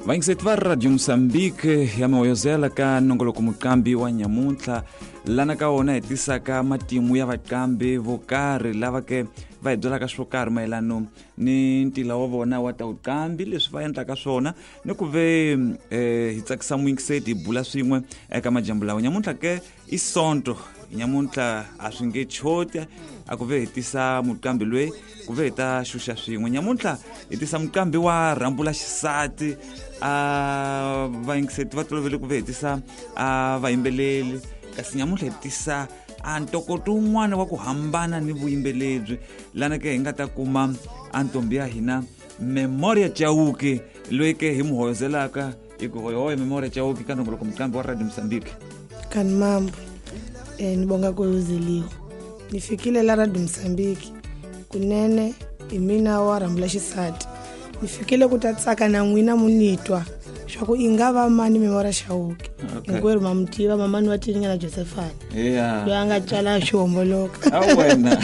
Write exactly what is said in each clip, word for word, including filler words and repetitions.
Vaingiseti va Radio Mozambique ya mahoyozela ka nongoloko mukambi wa nyamuntlha lana ka wona hetisaka matimu ya vakambi vo karhi lava ke va hi byelaka swo karhi mayelano ni ntila wa vona wa ta vukambi leswi va endlaka swona ni ku ve eh, hi tsakisa muingiseti hi bula swin'we eka majambu lawa nyamuntlha ke i sonto nyamuntlha a swi nge choti a ku ve hi tisa mukambi lweyi ku ve hi ta xuxa swin'we nyamuntlha hi tisa mukambi wa rambula xisati a vaingiseti va tolovele ku ve hi tisa a vayimbeleli kasi nyamuntlha hi tisa a ntokoto wun'wana wa ku hambana ni vuyimbeleri lana ke hi nga ta kuma a ntombi ya hina Memoria Chauke loyi ke hi muhoyozelaka hi ku hoyohoyo Memoria Chauke ka nongoloko mukambi wa Radio Mozambique. Kan mambo eh nibonga kuziliwa nifikile la Radio Mozambique kunene imina wa rambula xisati nifikile ku tatsaka na n'wina munitwa swa ku ingava mani Memoria Chauke ngweri mamtiva mamani wa Tininga na Josephine Yeah. loyi anga tsala xihomboloka Ah wena.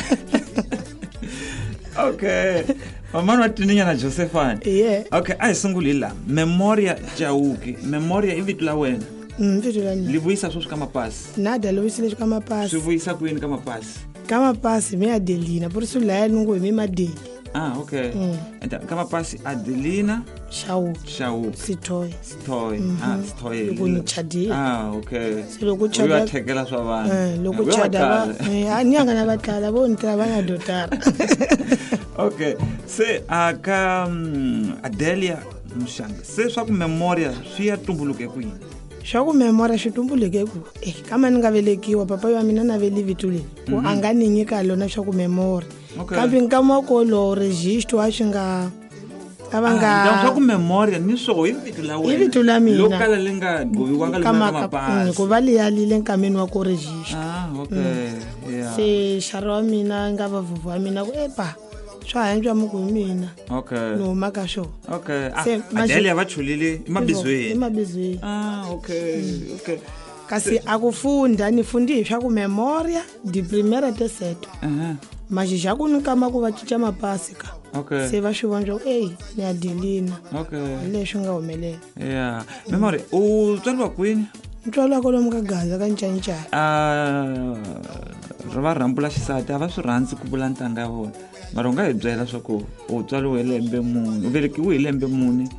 Okay. Mamani wa Tininga na Josephine. yeah Okay, ai sungulila Memoria Chauke. Memoria i vito la wena. mm vito la ni Livuyisa swo kama pasi. nada lowisile kama pasi Swi vuyisa ku yini kama pasi? kama pasi me Adelina por isso lá nungo me madeli Ah, okay. Mm. Então, kama pasi Adelina Chauke Chauke. sitoy Stoy. Ah, stoy. loko ni chadile Ah, okay. se loko chada Uyathekela swa vanhu. eh loko Uya chada vatala. ba eh anyanga na batala bo ntra bana dotara Okay. Se aka um, Adelia Mshanga. Se swa ku Memoria swi ya tumbuluke ku yini? swa ku Memoria xitumbuluke ku eh kama ni nga velekiwa papa wa mina na veli vito le ku anga ni nyika lona swa ku Memoria Okay. kambe nkama ko lo register wa xinga avanga Ah, swa ku Memoria ni swo hi vito la wena. Hi vito la mina. Lokala lenga goviwanga lenga kama pasi. ku vali ya lile nkameni wa ku register Ah, okay. Yeah. se sharo wa mina nga va vuvu wa mina ku epa swa hanjwa mu ku mina Okay. no maka sho Okay. Ah, Se- maji- Adelia va chulile mabizweni. emabizweni Ah, okay. Okay. kasi akufunda nifundi swa ku Memoria di primera terceto Aha. majija ku ni kama ku va cica mapasi ka Okay. se va swi vona swa ku ei ni Adelina Okay. leswi nga humelela Yeah. Memoria, u tswaliwa kwini? ntswalo wa kolomu ka Gaza ka ncancana Ah, va rambula xisati a va swi rhandzi ku vula ntanga ya vona. Mara u nga hi byela swa ku u tswaliwe hi lembe muni, u velekiwe hi lembe muni,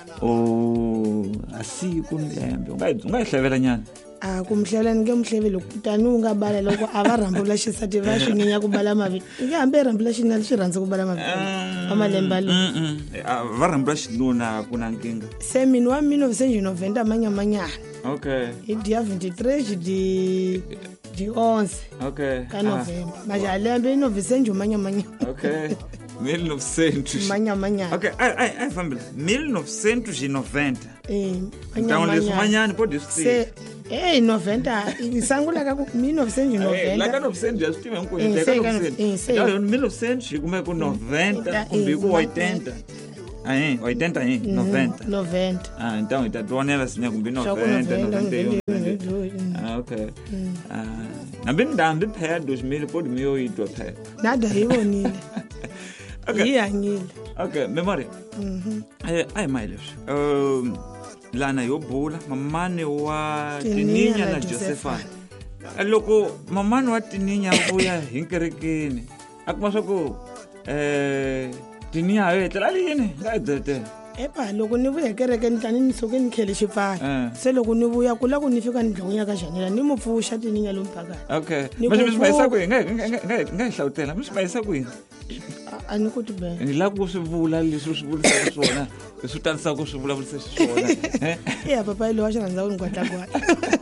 u a siku ni lembe. U nga hi u nga hi hlavela nyana. a ku mihlela ni nge muhleveli kutani u nga bala loko a va rambula xisati va swi nginya ku bala mavito nge hambi rambula xinali swi rhandzi ku bala mavito va malembe lo Mm. Va rambula xinuna ku na nkinga. se mini wa mino visenji noventa manyamanyana Okay. hi dia veintitrês di di onze Okay. ka novemba maja lembe ino visenji manyamanyana Okay. mille novecentos. manyamanyana Okay, ai ai ai família. mille novecentos e noventa. eh Então leswi manyamanyana manyani pode ser. se eh noventa isangula ka ku mino visenji Eh, la ka noventa novecentos já estive um coisa, Eh, ka sei ka novecentos. no- eh, sei. Então, mille novecentos como é com noventa, Eh, comigo eh, oitenta. Aí, oitenta aí, noventa. noventa Ah, então, então tu nela assim, com swa ku noventa, noventa noventa e um. noventa e um. Ah, okay. Ah, na bem dambe pé dois mil pode mil oito pé. nada hi vonile Okay. hi hanyile Okay, memória. Mhm. Eh, ai Miles. Um, lana yo bula, mamani wa Tininga Tininga na na Josephine. Loko mamani wa Tininga vuya hi nkerekeni. Akuma swa ku eh Tininga yo etlela lini? Nga dzete. epa loko ni vuya kereke ni tani ni soke ni khele xipfala Eh. se loko ni vuya kula ku ni fika ni dlongunya ka janela ni mu pfuxa Tininga lomu phakani Okay. Ni Manje ku msibayisa vu- ku nga nga nga hlawutela. Msibayisa ku A- a ni kuti bene ni la ku swi vula leswi swi vulisaka swona. Leswi talisa ku swi vulavulisa swona. Eh? iya papa lo wa xi rhandza ku ni kwatakwata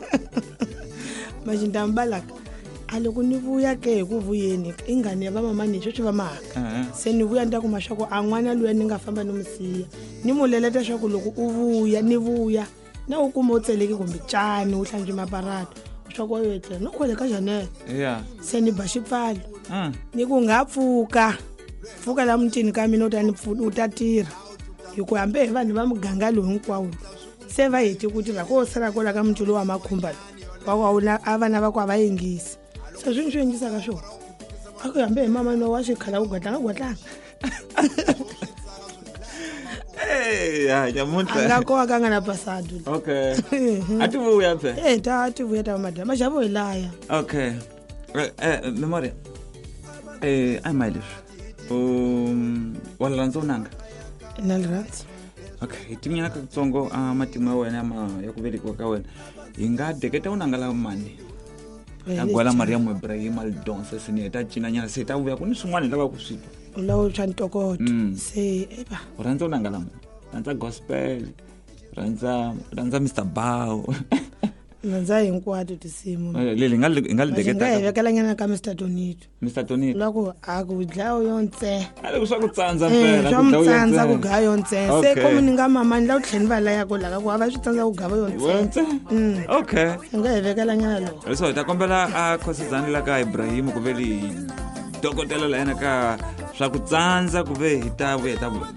manje ndambalaka a loko ni vuya ke hi ku vuyeni i ngani ya va mamani hi swo swi va mhaka Eh. se ni vuya ni ta kuma swa ku a n'wana luya ni nga famba ni mu siya ni mu leleta swa ku loko u vuya ni vuya na u kuma u tseleki kumbe cani u hlantswi maparato swa ku yo etlela no khwele ka janela Yeah. se ni ba xipfalo Ah. ni ku nga pfuka pfuka la mutini ka mina u ta ni pfu- u ta tirha hi ku hambi hi vanhu va muganga lowu hinkwawo se va heti ku tirha ko sala kola ka muti lowu wa makhumba lowu a vana va ku a va yingisi se swi ni swi yingisaka swona a ku hambi hi mama no wa xikhala ku gwadlanga gwadlanga Hey, ya nyamuntlha anga kowa ka nga na pasado okay ati vuya phe eh ta ati vuya ta madam mashavo hilaya okay eh eh memoria eh ai mileage um wala rantsa unanga na lirantsi okay timinyana ka tsongo a matimu ya wena ma ya ku velekiwa ka wena yi nga deketa unanga la mani ya gwala Mariam Ibrahim Aldonse sineta cina nyana se ta vuya ku ni swin'wana lava ku swi ulawo cha ntokoto se eba rantsa unanga la rantsa gospel rantsa rantsa Mister Bao nanza hinkwato tisimu leli ngal ngal deketa nga vekela nyana ka Mister Tonito Mister Tonito loko akudlawo yonse ale ku swa ku tsanza mpela ku dlawo yonse ku ga yonse se komi ninga mama ni la ku tlheni va laya ko laka ku ava swi tsanza ku gava yonse okay nga vekela nyana lo so ta kombela a khosizani la ka Ibrahim ku veli dokotela la yena ka swa ku tsanza ku ve hi ta vuya ta